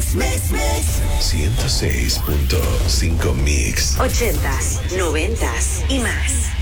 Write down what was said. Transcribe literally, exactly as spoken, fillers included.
Mix, mix, mix. ciento seis punto cinco Mix. Ochentas, noventas y más.